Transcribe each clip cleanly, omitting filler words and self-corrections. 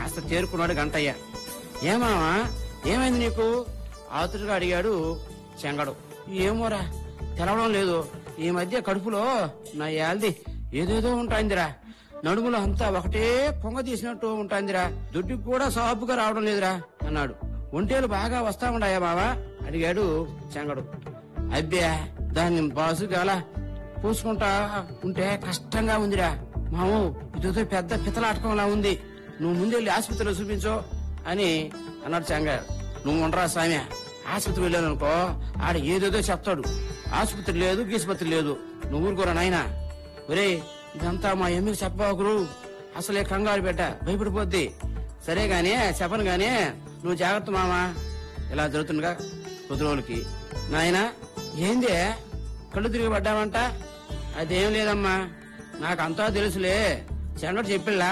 కాస్త తేరుకున్నాడు గంటయ్య. ఏమావా ఏమైంది నీకు ఆతురుగా అడిగాడు చెంగడు. ఏమోరా తెలవడం లేదు, ఈ మధ్య కడుపులో నా యాల్ది ఏదేదో ఉంటాయిందిరా, నడుములో అంతా ఒకటే పొంగ తీసినట్టు ఉంటాయిందిరా, దుడ్డుకు కూడా సాపుగా రావడం లేదురా అన్నాడు. ఒంటేలు బాగా వస్తా ఉండాయా మావా అడిగాడు చెంగడు. అబ్బే దాన్ని బాసుగా అలా పూసుకుంటా ఉంటే కష్టంగా ఉందిరా మాము, ఇదేదో పెద్ద పితలాటకంలా ఉంది, నువ్వు ముందెళ్ళి ఆసుపత్రిలో చూపించో అని అన్నాడు చెంగ. నువ్వు ఉండరా సామ్య, ఆసుపత్రి వెళ్ళాననుకో ఆడ ఏదేదో చెప్తాడు, ఆసుపత్రి లేదు గీసుపత్రి లేదు, నువ్వు ఊరుకోరా నాయనా. ఒరే ఇదంతా మా ఎమ్మికి చెప్పబాకురు, అసలే కంగారు పెట్ట భయపడిపోద్ది. సరే గాని చెప్పను గాని నువ్వు జాగ్రత్త మామా. ఇలా జరుగుతుండగా కొద్ది రోజులకి నాయనా ఏంది కళ్ళు తిరిగి పడ్డావంట? అదేం లేదమ్మా, నాకంతా తెలుసులే, చెంగడు చెప్పిల్లా.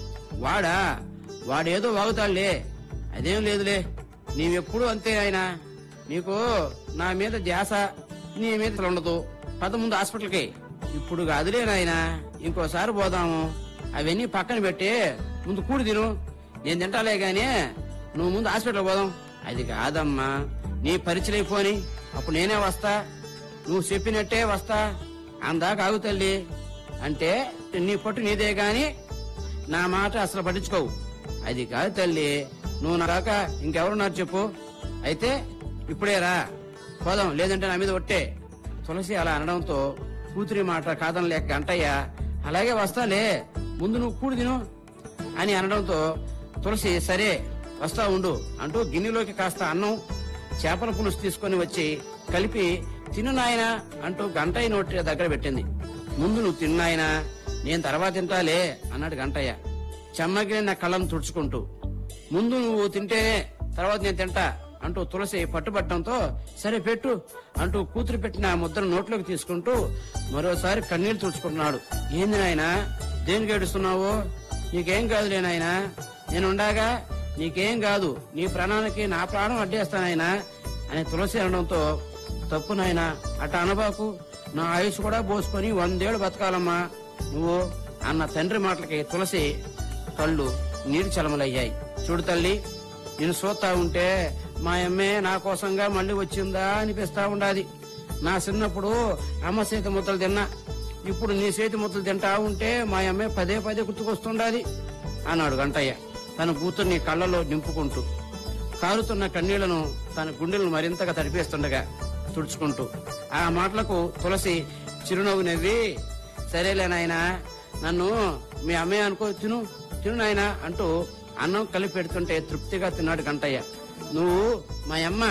వాడేదో వాగుతాడులే, అదేం లేదులే, నీవెప్పుడు అంతే ఆయన, నీకు నా మీద ధ్యాస నీ మీద ఉండదు. పద ముందు హాస్పిటల్కి. ఇప్పుడు కాదులే నాయనా, ఇంకోసారి పోదాము, అవన్నీ పక్కన పెట్టి ముందు కూడి తిను, నేను తింటాలే గాని నువ్వు ముందు హాస్పిటల్ పోదాం. అది కాదమ్మా, నీ పరిచయం అయిపోని అప్పుడు నేనే వస్తా, నువ్వు చెప్పినట్టే వస్తా, అందాక ఆగు తల్లి అంటే నీ పట్టు నీదే గాని నా మాట అసలు పట్టించుకోవు. అది కాదు తల్లి, నువ్వు నాక ఇంకెవరున్నారు చెప్పు, అయితే ఇప్పుడే రా పోదాం, లేదంటే నా మీద ఒట్టే. తులసి అలా అనడంతో కూతురి మాట కాదనలేక గంటయ్య అలాగే వస్తాలే, ముందు నువ్వు కూడి తిను అని అనడంతో తులసి సరే వస్తా ఉండు అంటూ గిన్నెలోకి కాస్త అన్నం చేపల పులుసు తీసుకుని వచ్చి కలిపి తిను నాయనా అంటూ గంటయ్య నోటి దగ్గర పెట్టింది. ముందు నువ్వు తిన్నాయనా, నేను తర్వాత తింటాలే అన్నాడు గంటయ్య చెమ్మగిలిన కళ్ళను తుడుచుకుంటూ. ముందు నువ్వు తింటేనే తర్వాత నేను తింటా అంటూ తులసి పట్టుబట్టడంతో సరే పెట్టు అంటూ కూతురు పెట్టిన ముద్రను నోట్లోకి తీసుకుంటూ మరోసారి కన్నీళ్లు తుడుచుకుంటున్నాడు. ఏంది నాయనా దేనికి ఏడుస్తున్నావు? నీకేం కాదులే నాయనా, నేనుండగా నీకేం కాదు, నీ ప్రాణానికి నా ప్రాణం అడ్డేస్తానాయనా అని తులసి అనడంతో తప్పు నాయనా, అట్ట అనబాకు, నా ఆయుష్ కూడా పోసుకొని 100 ఏళ్లు బతకాలమ్మా నువ్వు అన్న తండ్రి మాటలకి తులసి కళ్ళు నీరు చలమలయ్యాయి. చూడు తల్లి, నేను చూస్తా ఉంటే మా అమ్మే నా కోసంగా మళ్ళీ వచ్చిందా అనిపిస్తా ఉండాది. నా చిన్నప్పుడు అమ్మ చేతి ముద్దలు తిన్నా, ఇప్పుడు నీ చేతి ముద్దలు తింటా ఉంటే మా అమ్మే పదే పదే గుర్తుకొస్తుండాది అన్నాడు గంటయ్య తన కూతుర్ని కళ్ళలో నింపుకుంటూ. కారుతున్న కన్నీళ్లను తన గుండెలను మరింతగా తడిపేస్తుండగా తుడుచుకుంటూ. ఆ మాటలకు తులసి చిరునవ్వు నవ్వి సరేలే నాయనా, నన్ను మీ అమ్మే అనుకో, తిను తిను నాయనా అంటూ అన్నం కలిపి పెడుతుంటే తృప్తిగా తిన్నాడు గంటయ్య. నువ్వు మా అమ్మ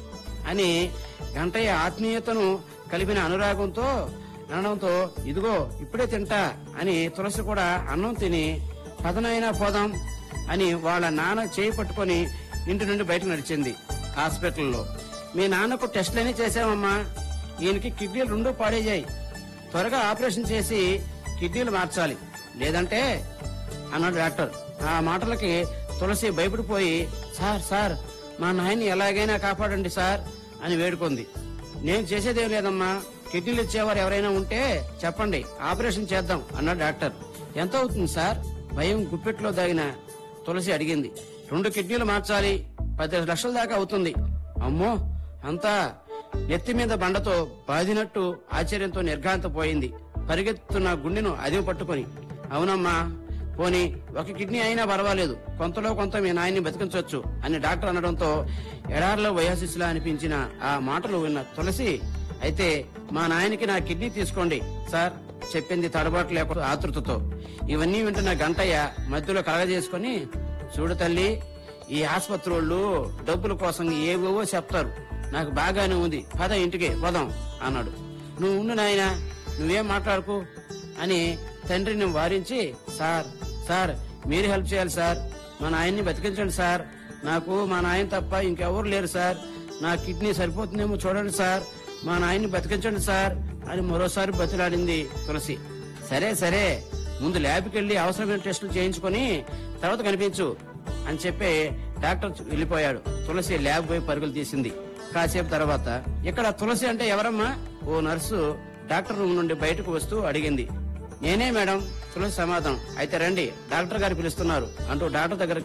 అని గంటయ్య ఆత్మీయతను కలిపిన అనురాగంతో అనడంతో ఇదిగో ఇప్పుడే తింటా అని తులసి కూడా అన్నం తిని పదనైనా పోదాం అని వాళ్ళ నాన్న చేయి పట్టుకొని ఇంటి నుండి బయటకు నడిచింది. హాస్పిటల్లో మీ నాన్నకు టెస్టులన్నీ చేశామమ్మా, ఈయనకి కిడ్నీలు 2 పాడేయాయి, త్వరగా ఆపరేషన్ చేసి కిడ్నీలు మార్చాలి లేదంటే అన్నాడు డాక్టర్. ఆ మాటలకి తులసి భయపడిపోయి సార్ సార్ మా నాయన్ని ఎలాగైనా కాపాడండి సార్ అని వేడుకుంది. నేను చేసేదేం లేదమ్మా, కిడ్నీలు ఇచ్చేవారు ఎవరైనా ఉంటే చెప్పండి, ఆపరేషన్ చేద్దాం అన్నాడు డాక్టర్. ఎంత అవుతుంది సార్? భయం గుప్పెట్లో దాగిన తులసి అడిగింది. 2 కిడ్నీలు మార్చాలి, 10 లక్షల దాకా అవుతుంది. అమ్మో, అంతా నెత్తి మీద బండతో బాదినట్టు ఆశ్చర్యంతో నిర్ఘాంతపోయింది. పరిగెత్తున్న గుండెను అదిమి పట్టుకుని అవునమ్మా, పోనీ 1 కిడ్నీ అయినా పర్వాలేదు, కొంతలో కొంత మీ నాయన్ని బతికించవచ్చు అని డాక్టర్ అనడంతో ఎడారిలో వయాసిస్లా అనిపించిన ఆ మాటలు విన్న తులసి అయితే మా నాయనకి నా కిడ్నీ తీసుకోండి సార్ చెప్పింది తడబాటు లేక ఆతృతతో. ఇవన్నీ వింటున్న గంటయ్య మధ్యలో కలగజేసుకుని చూడు తల్లి, ఈ ఆసుపత్రి వాళ్ళు డబ్బుల కోసం ఏవేవో చెప్తారు, నాకు బాగానే ఉంది, పద ఇంటికి పోదాం అన్నాడు. నువ్వు ఉండు నాయనా, నువ్వేం మాట్లాడుకు అని తండ్రిని వారించి సార్ సార్ మీరు హెల్ప్ చేయాలి సార్, మా నాయన్ని బతికించండి సార్, నాకు మా నాయన తప్ప ఇంకెవరు లేరు సార్, నా కిడ్నీ సరిపోతుందేమో చూడండి సార్, మా నాయన్ని బతికించండి సార్ అని మరోసారి బతిలాడింది తులసి. సరే సరే ముందు ల్యాబ్కి వెళ్లి అవసరమైన టెస్టులు చేయించుకుని తర్వాత కనిపించు అని చెప్పి డాక్టర్ వెళ్లిపోయాడు. తులసి ల్యాబ్ పోయి పరుగులు తీసింది. కాసేపు తర్వాత ఇక్కడ తులసి అంటే ఎవరమ్మా? ఓ నర్సు డాక్టర్ రూమ్ నుండి బయటకు వస్తూ అడిగింది. నేనే మేడం తులసి సమాధానం. అయితే రండి, డాక్టర్ గారు పిలుస్తున్నారు అంటూ డాక్టర్ దగ్గర